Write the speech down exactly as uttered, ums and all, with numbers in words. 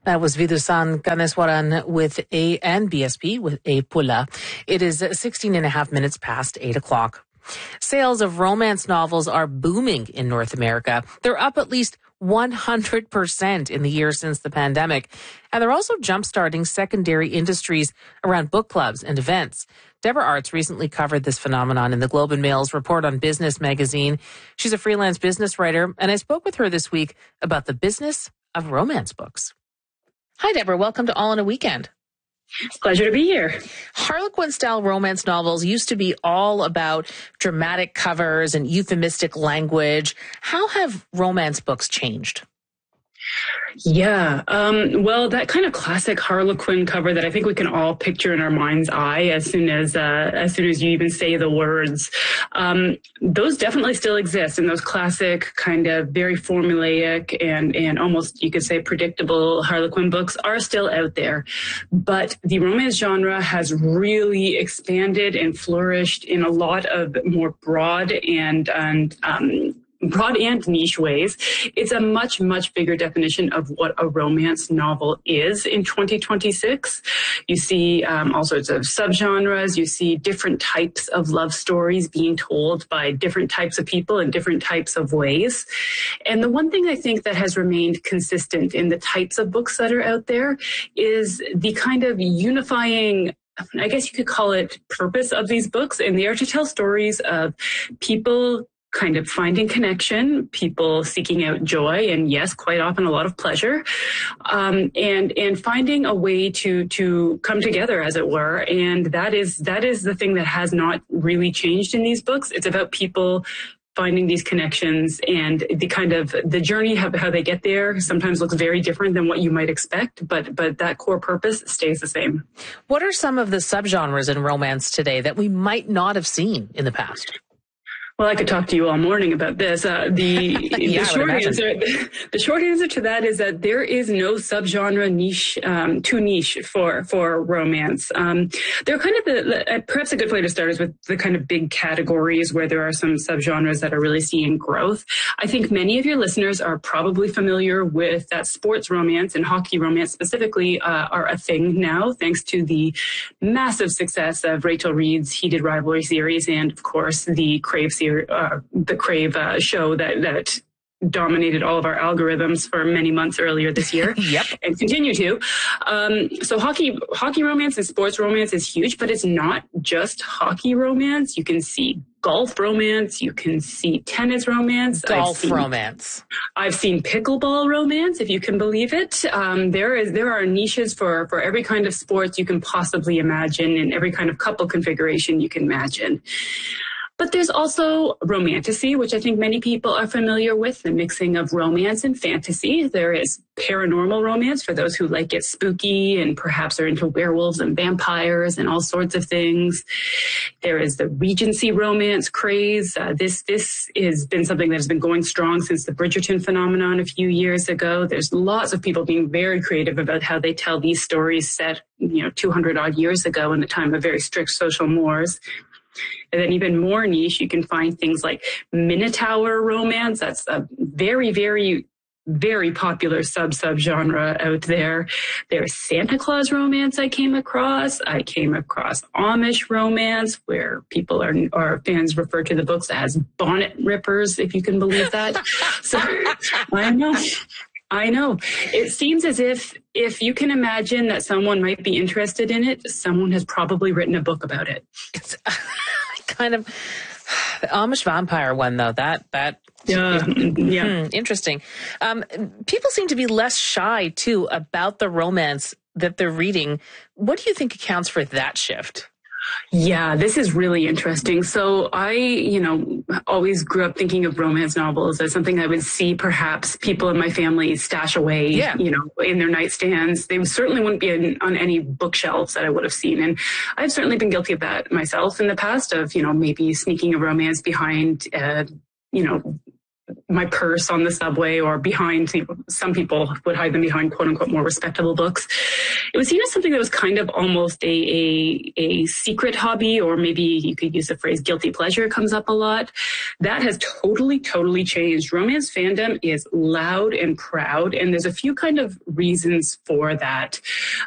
That was Vidusan Ganeswaran with A and B S P with A Pula. It is sixteen and a half minutes past eight o'clock. Sales of romance novels are booming in North America. They're up at least one hundred percent in the year since the pandemic. And they're also jumpstarting secondary industries around book clubs and events. Deborah Arts recently covered this phenomenon in the Globe and Mail's report on Business magazine. She's a freelance business writer, and I spoke with her this week about the business of romance books. Hi, Deborah. Welcome to All in a Weekend. Pleasure to be here. Harlequin-style romance novels used to be all about dramatic covers and euphemistic language. How have romance books changed? Yeah. Um, well, that kind of classic Harlequin cover that I think we can all picture in our mind's eye as soon as uh, as soon as you even say the words, um, those definitely still exist. And those classic kind of very formulaic and, and almost, you could say, predictable Harlequin books are still out there. But the romance genre has really expanded and flourished in a lot of more broad and, and um broad and niche ways. It's a much, much bigger definition of what a romance novel is in twenty twenty-six. You see um, all sorts of subgenres. You see different types of love stories being told by different types of people in different types of ways. And the one thing I think that has remained consistent in the types of books that are out there is the kind of unifying, I guess you could call it, purpose of these books. And they are to tell stories of people kind of finding connection, people seeking out joy, and yes, quite often a lot of pleasure, um, and and finding a way to to come together, as it were. And that is that is the thing that has not really changed in these books. It's about people finding these connections, and the kind of the journey of how they get there sometimes looks very different than what you might expect, but but that core purpose stays the same. What are some of the subgenres in romance today that we might not have seen in the past? Well, I could talk to you all morning about this. Uh, the, yeah, the short answer, the short answer to that is that there is no subgenre niche, um, too niche for, for romance. Um, they're kind of the, uh, perhaps a good way to start is with the kind of big categories where there are some subgenres that are really seeing growth. I think many of your listeners are probably familiar with that sports romance and hockey romance specifically, uh, are a thing now, thanks to the massive success of Rachel Reed's Heated Rivalry series and, of course, the Crave series. Uh, the Crave uh, show that that dominated all of our algorithms for many months earlier this year. Yep. And continue to. Um, so hockey hockey romance and sports romance is huge, but it's not just hockey romance. You can see golf romance. You can see tennis romance. Golf I've seen, romance. I've seen pickleball romance, if you can believe it. Um, there is there are niches for, for every kind of sports you can possibly imagine and every kind of couple configuration you can imagine. But there's also romantasy, which I think many people are familiar with, the mixing of romance and fantasy. There is paranormal romance for those who like it spooky and perhaps are into werewolves and vampires and all sorts of things. There is the Regency romance craze. Uh, this this has been something that has been going strong since the Bridgerton phenomenon a few years ago. There's lots of people being very creative about how they tell these stories set, you know, two hundred odd years ago in a time of very strict social mores. And then even more niche, you can find things like Minotaur romance. That's a very, very, very popular sub-sub-genre out there. There's Santa Claus romance I came across. I came across Amish romance, where people are, or fans refer to the books as bonnet rippers, if you can believe that. So I know. I know. It seems as if if you can imagine that someone might be interested in it, someone has probably written a book about it. It's kind of the Amish vampire one, though. That that yeah, yeah. Hmm, interesting. Um, people seem to be less shy too about the romance that they're reading. What do you think accounts for that shift? Yeah, this is really interesting. So I, you know, always grew up thinking of romance novels as something I would see perhaps people in my family stash away, yeah. you know, in their nightstands. They certainly wouldn't be in, on any bookshelves that I would have seen. And I've certainly been guilty of that myself in the past of, you know, maybe sneaking a romance behind, uh, you know, my purse on the subway or behind, you know, some people would hide them behind quote unquote more respectable books. it was seen as something that was kind of almost a, a, a secret hobby, or maybe you could use the phrase guilty pleasure comes up a lot. That has totally, totally changed. Romance fandom is loud and proud, and there's a few kind of reasons for that.